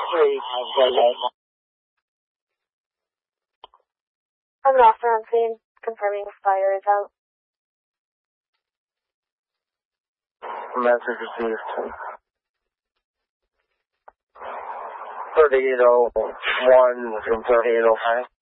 I'm an officer on scene, confirming fire is out. Message received. 3801 from 3805.